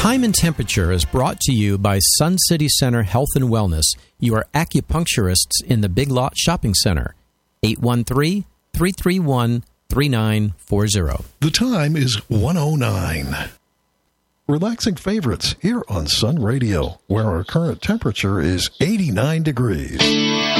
Time and Temperature is brought to you by Sun City Center Health and Wellness, your acupuncturists in the Big Lot Shopping Center. 813-331-3940. The time is 1:09. Relaxing favorites here on Sun Radio, where our current temperature is 89 degrees.